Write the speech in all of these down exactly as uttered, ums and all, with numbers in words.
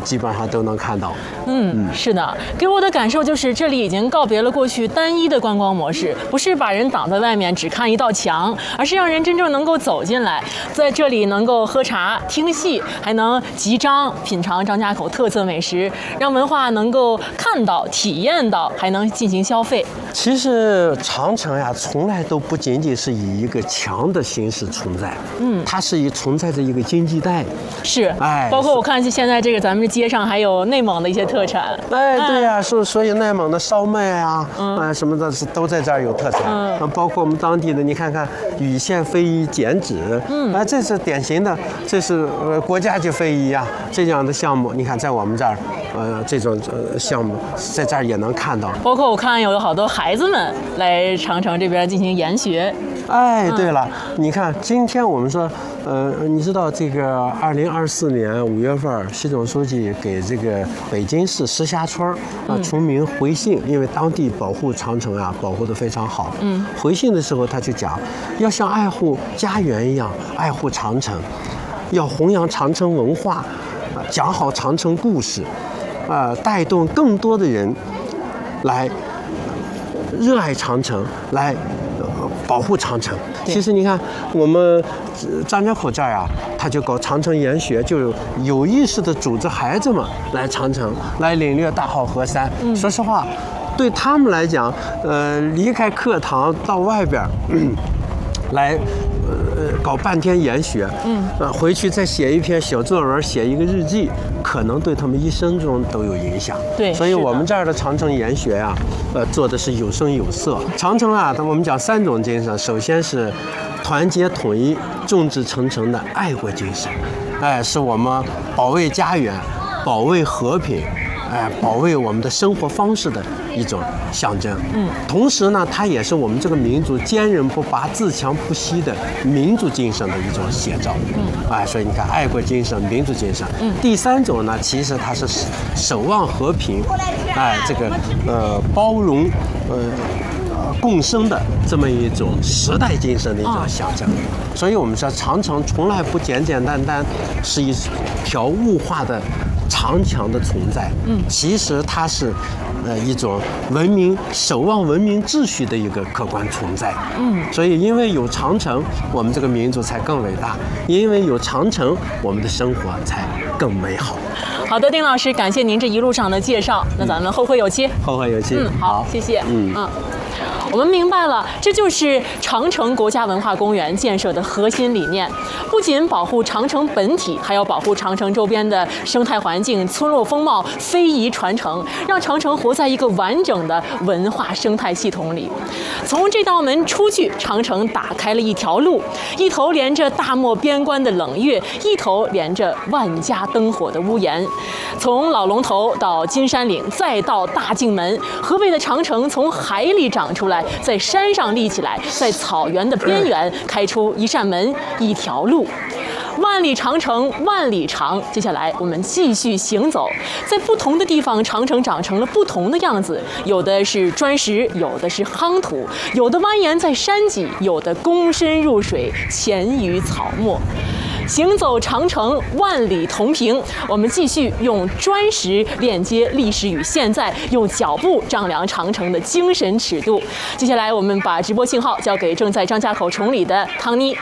基本上都能看到。 嗯，嗯是的，给我的感受就是这里已经告别了过去单一的观光模式，不是把人挡在外面只看一道墙，而是让人真正能够走进来，在这里能够喝茶、听戏，还能集章、品尝张家口特色美食，让文化能够看到、体验到，还能进行消费。 其实长城呀，从来都不仅仅是以一个强的形式存在，嗯，它是以存在着一个经济带， 是， 哎， 包括我看现在这个咱们街上还有内蒙的一些特产， 哎，对呀、啊，所所以内蒙的烧麦啊，嗯、啊什么的，是都在这儿有特产，嗯，包括我们当地的，你看看羽线非遗剪纸，嗯，啊，这是典型的，这是呃国家级非遗啊这样的项目，你看在我们这儿，呃，这种呃项目在这儿也能看到， 包括我看有好多孩子们来长城这边进行研学。 哎，对了，嗯、你看今天我们说，呃，你知道这个二零二四年五月份，习总书记给这个北京市石家村啊村民回信，因为当地保护长城啊，保护得非常好。嗯，回信的时候他就讲，要像爱护家园一样爱护长城，要弘扬长城文化，讲好长城故事，啊、呃，带动更多的人来热爱长城，来。保护长城。其实你看，我们张家口这儿啊，他就搞长城研学，就有意识地组织孩子们来长城，来领略大好河山。嗯、说实话，对他们来讲，呃，离开课堂到外边，嗯、来。呃，搞半天研学，嗯，呃，回去再写一篇小作文，写一个日记，可能对他们一生中都有影响。 对， 所以我们这儿的长城研学啊，呃，做的是有声有色。长城啊，我们讲三种精神，首先是团结统一、众志成城的爱国精神，哎，是我们保卫家园、保卫和平。哎，保卫我们的生活方式的一种象征。嗯，同时呢，它也是我们这个民族坚韧不拔、自强不息的民族精神的一种写照。嗯，哎，所以你看，爱国精神、民族精神。嗯，第三种呢，其实它是守望和平，哎，这个呃包容，呃。共生的这么一种时代精神的一种象征，所以我们说长城从来不简简单单是一条物化的长墙的存在，嗯，其实它是呃一种文明守望文明秩序的一个客观存在，嗯，所以因为有长城，我们这个民族才更伟大；因为有长城，我们的生活才更美好。 好的，丁老师，感谢您这一路上的介绍，那咱们后会有期。 后会有期。 嗯，好，谢谢。嗯嗯。我们明白了，这就是长城国家文化公园建设的核心理念，不仅保护长城本体，还要保护长城周边的生态环境、村落风貌、非遗传承，让长城活在一个完整的文化生态系统里。从这道门出去，长城打开了一条路，一头连着大漠边关的冷月，一头连着万家灯火的屋檐。从老龙头到金山岭，再到大镜门，河北的长城从海里长出来，在山上立起来，在草原的边缘开出一扇门，一条路。万里长城万里长，接下来我们继续行走，在不同的地方，长城长成了不同的样子，有的是砖石，有的是夯土，有的蜿蜒在山脊，有的躬身入水，潜于草没。行走长城，万里同平。我们继续用砖石链接历史与现在，用脚步丈量长城的精神尺度。接下来，我们把直播信号交给正在张家口崇礼的汤妮。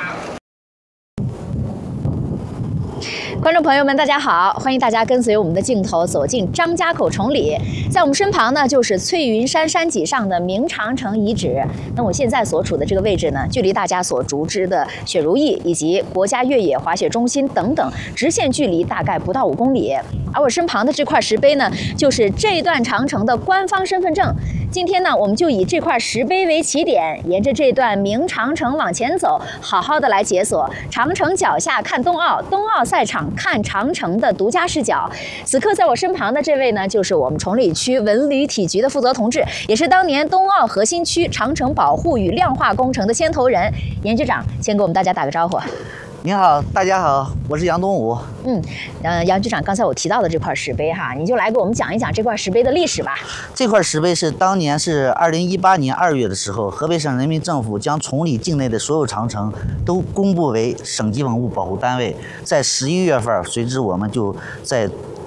观众朋友们，大家好！欢迎大家跟随我们的镜头走进张家口崇礼。在我们身旁呢，就是翠云山山脊上的明长城遗址。那我现在所处的这个位置呢，距离大家所熟知的雪如意以及国家越野滑雪中心等等，直线距离大概不到五公里。而我身旁的这块石碑呢，就是这段长城的官方身份证。今天呢，我们就以这块石碑为起点，沿着这段明长城往前走，好好的来解锁长城脚下看冬奥，冬奥赛场看长城的独家视角。此刻在我身旁的这位呢，就是我们崇礼区文旅体局的负责同志，也是当年冬奥核心区长城保护与亮化工程的牵头人严局长，先给我们大家打个招呼。 您好，大家好，我是杨东武。 嗯，呃，杨局长，刚才我提到的这块石碑哈，你就来给我们讲一讲这块石碑的历史吧。 这块石碑是当年是二零一八年二月的时候，河北省人民政府将崇礼境内的所有长城都公布为省级文物保护单位，在十一月份，随之我们就在